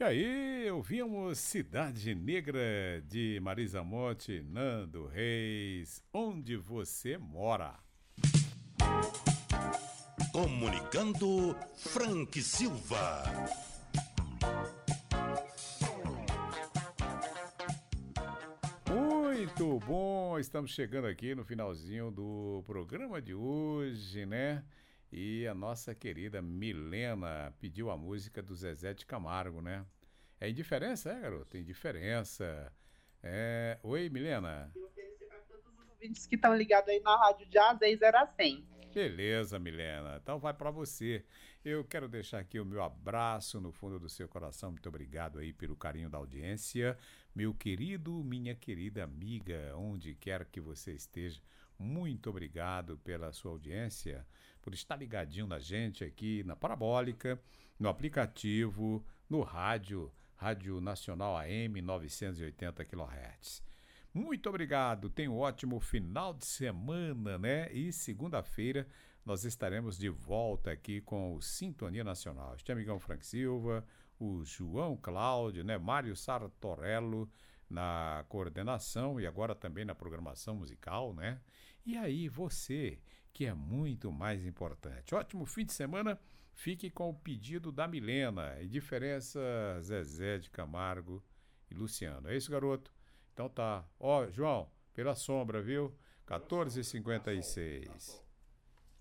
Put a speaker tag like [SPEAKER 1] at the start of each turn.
[SPEAKER 1] E aí, ouvimos Cidade Negra de Marisa Monte, Nando Reis, Onde Você Mora.
[SPEAKER 2] Comunicando Frank Silva.
[SPEAKER 1] Muito bom, estamos chegando aqui no finalzinho do programa de hoje, né? E a nossa querida Milena pediu a música do Zezé de Camargo, né? É indiferença, garoto? Indiferença. Oi, Milena.
[SPEAKER 3] E oferecer para todos os ouvintes que estão ligados aí na Rádio Jazz, aí 0 a 100.
[SPEAKER 1] Beleza, Milena. Então vai para você. Eu quero deixar aqui o meu abraço no fundo do seu coração. Muito obrigado aí pelo carinho da audiência. Meu querido, minha querida amiga, onde quer que você esteja, muito obrigado pela sua audiência, por estar ligadinho na gente aqui na Parabólica, no aplicativo, no Rádio Nacional AM 980 kHz. Muito obrigado, tenha um ótimo final de semana, né? E segunda-feira nós estaremos de volta aqui com o Sintonia Nacional. Este amigão Frank Silva, o João Cláudio, né? Mário Sartorello na coordenação e agora também na programação musical, né? E aí você, que é muito mais importante. Ótimo fim de semana, fique com o pedido da Milena e diferença Zezé de Camargo e Luciano. É isso, garoto? Então tá. Ó, João, pela sombra, viu? 14h56.